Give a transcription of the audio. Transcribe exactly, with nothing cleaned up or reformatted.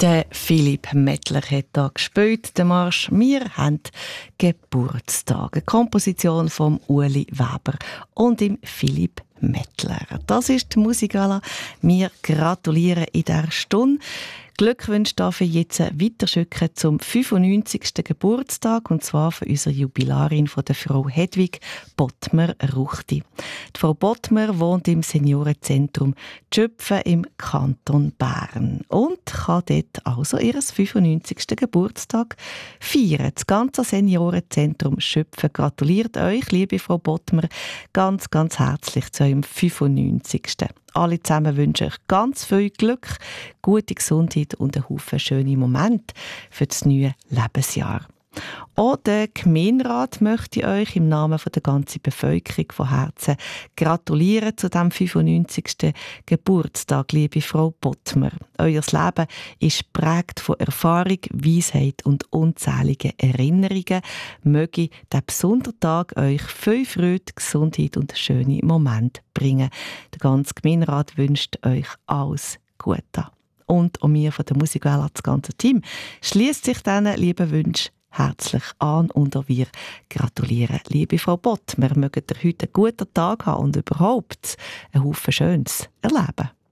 Der Philipp Mettler hat da gespielt, den Marsch «Wir haben Geburtstag». Eine Komposition von Ueli Weber und dem Philipp Mettler. Das ist die Musikala. Wir gratulieren in dieser Stunde. Glückwünsche darf ich jetzt weiterschicken zum fünfundneunzigsten Geburtstag, und zwar von unserer Jubilarin, von der Frau Hedwig Bottmer-Ruchti. Die Frau Bottmer wohnt im Seniorenzentrum Tschöpfen im Kanton Bern und kann dort also ihren fünfundneunzigsten Geburtstag feiern. Das ganze Seniorenzentrum Schöpfen gratuliert euch, liebe Frau Bottmer, ganz, ganz herzlich zu eurem fünfundneunzigsten Alle zusammen wünschen euch ganz viel Glück, gute Gesundheit und einen Haufen schöne Momente für das neue Lebensjahr. Auch der Gemeinderat möchte ich euch im Namen der ganzen Bevölkerung von Herzen gratulieren zu diesem fünfundneunzigsten Geburtstag, liebe Frau Bottmer. Euer Leben ist geprägt von Erfahrung, Weisheit und unzähligen Erinnerungen. Möge der besondere Tag euch viel Freude, Gesundheit und schöne Momente bringen. Der ganze Gemeinderat wünscht euch alles Gute. Und auch mir von der Musikwelle, das ganze Team, schließt sich diesen lieben Wünschen herzlich an und auch wir gratulieren. Liebe Frau Bott, wir mögen heute einen guten Tag haben und überhaupt einen Haufen Schönes erleben.